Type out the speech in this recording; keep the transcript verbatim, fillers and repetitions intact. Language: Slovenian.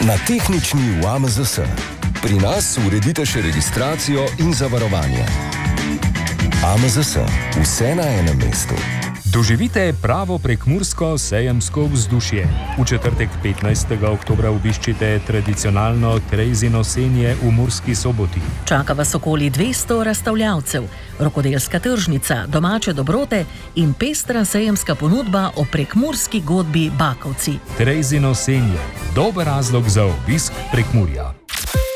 Na tehnični U A M Z S. Pri nas uredite še registracijo in zavarovanje. A M Z S. Vse na enem mestu. Doživite pravo prekmursko sejemsko vzdušje. V četrtek petnajstega oktobra obiščite tradicionalno Crazy nosenje v Murski Soboti. Čaka vas okoli dvesto razstavljavcev, rokodelska tržnica, domače dobrote in pestra sejemska ponudba o prekmurski godbi Bakovci. Crazy nosenje. Dober razlog za obisk Prekmurja.